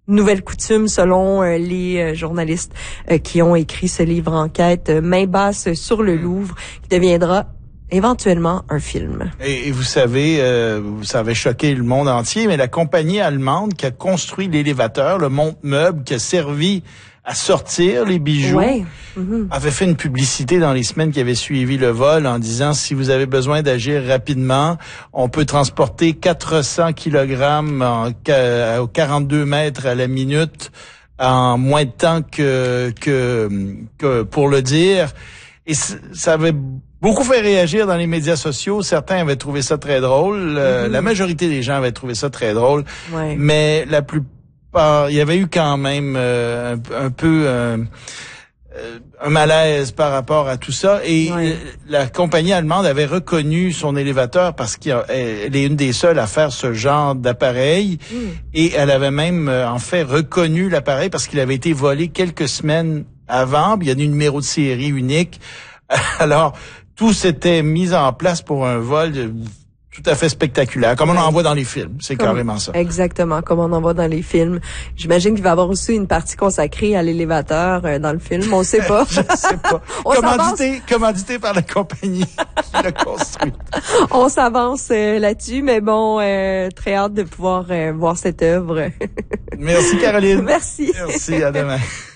nouvelle coutume selon les journalistes qui ont écrit ce livre enquête, Main basse sur le Louvre, qui deviendra éventuellement un film. Et vous savez, ça avait choqué le monde entier, mais la compagnie allemande qui a construit l'élévateur, le monte-meuble, qui a servi à sortir les bijoux, avait fait une publicité dans les semaines qui avaient suivi le vol en disant, si vous avez besoin d'agir rapidement, on peut transporter 400 kilogrammes aux 42 mètres à la minute en moins de temps que pour le dire. Et ça avait beaucoup fait réagir dans les médias sociaux. Certains avaient trouvé ça très drôle. La majorité des gens avaient trouvé ça très drôle. Ouais. Mais la plupart, il y avait eu quand même un peu un malaise par rapport à tout ça. Et la compagnie allemande avait reconnu son élévateur parce qu'elle est une des seules à faire ce genre d'appareil. Et elle avait même, en fait, reconnu l'appareil parce qu'il avait été volé quelques semaines avant. Il y a des numéros de série uniques. Alors, tout s'était mis en place pour un vol tout à fait spectaculaire, comme on en voit dans les films. C'est carrément ça. Exactement, comme on en voit dans les films. J'imagine qu'il va y avoir aussi une partie consacrée à l'élévateur dans le film. On sait pas. Je sais pas. Commandité par la compagnie qui l'a construit. On s'avance là-dessus, mais bon, très hâte de pouvoir voir cette œuvre. Merci, Caroline. Merci. Merci, à demain.